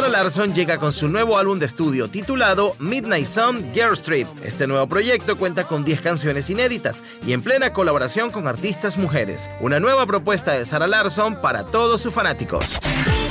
Sarah Larsson llega con su nuevo álbum de estudio titulado Midnight Sun Girls Trip. Este nuevo proyecto cuenta con 10 canciones inéditas y en plena colaboración con artistas mujeres. Una nueva propuesta de Sarah Larsson para todos sus fanáticos.